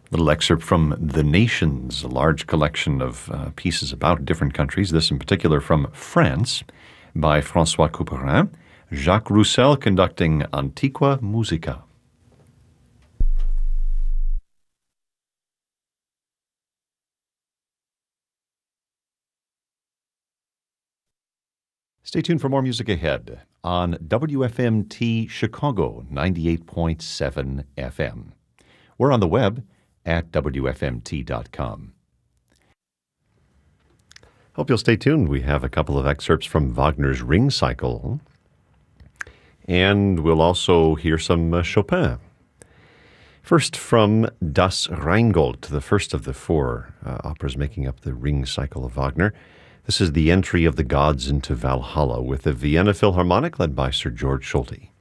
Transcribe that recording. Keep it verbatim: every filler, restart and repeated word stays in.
Little excerpt from The Nations, a large collection of uh, pieces about different countries, this in particular from France, by François Couperin. Jacques Roussel conducting Antiqua Musica. Stay tuned for more music ahead on W F M T Chicago ninety-eight point seven F M. We're on the web at W F M T dot com. Hope you'll stay tuned. We have a couple of excerpts from Wagner's Ring Cycle, and we'll also hear some uh, Chopin. First from Das Rheingold, the first of the four uh, operas making up the Ring Cycle of Wagner. This is the entry of the gods into Valhalla with the Vienna Philharmonic led by Sir George Solti.